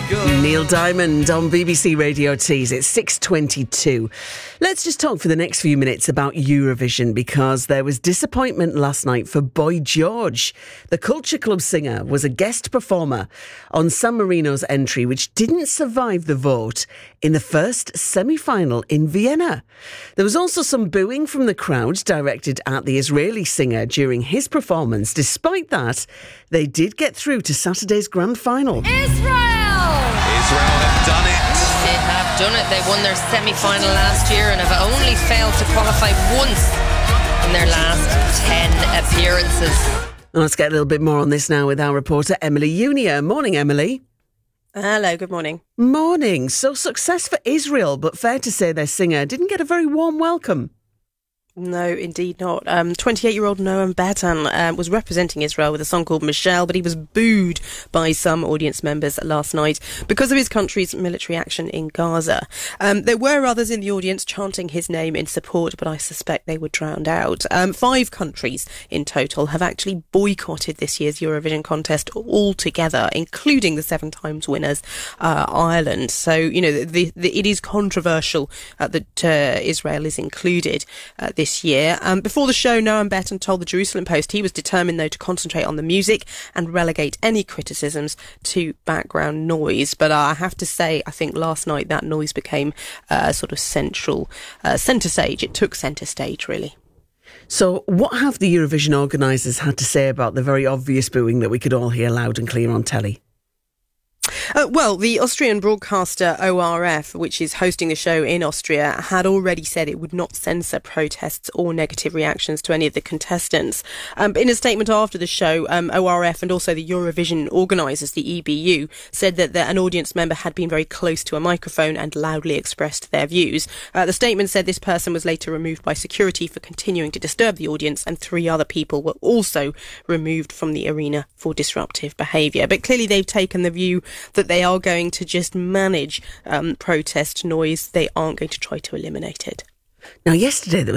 Neil Diamond on BBC Radio Tees. It's 6:22. Let's just talk for the next few minutes about Eurovision, because there was disappointment last night for Boy George. The Culture Club singer was a guest performer on San Marino's entry, which didn't survive the vote in the first semi-final in Vienna. There was also some booing from the crowd directed at the Israeli singer during his performance. Despite that, they did get through to Saturday's grand final. Israel have done it. They have done it. They won their semi-final last year and have only failed to qualify once in their last 10 appearances. Let's get a little bit more on this now with our reporter Emily Unier. Morning, Emily. Hello, good morning. Morning. So success for Israel, but fair to say their singer didn't get a very warm welcome. No, indeed not. 28-year-old Noam Bertan was representing Israel with a song called Michelle, but he was booed by some audience members last night because of his country's military action in Gaza. There were others in the audience chanting his name in support, but I suspect they were drowned out. 5 countries in total have actually boycotted this year's Eurovision contest altogether, including the 7 times winners, Ireland. So, you know, it is controversial that Israel is included this year. Before the show, Noam Bertan told the Jerusalem Post he was determined, though, to concentrate on the music and relegate any criticisms to background noise. But I have to say, I think last night that noise became sort of centre stage. It took centre stage, really. So what have the Eurovision organisers had to say about the very obvious booing that we could all hear loud and clear on telly? Well, the Austrian broadcaster ORF, which is hosting the show in Austria, had already said it would not censor protests or negative reactions to any of the contestants. In a statement after the show, ORF and also the Eurovision organisers, the EBU, said that an audience member had been very close to a microphone and loudly expressed their views. The statement said this person was later removed by security for continuing to disturb the audience, and 3 other people were also removed from the arena for disruptive behaviour. But clearly they've taken the view that they are going to just manage protest noise. They aren't going to try to eliminate it. Now, yesterday there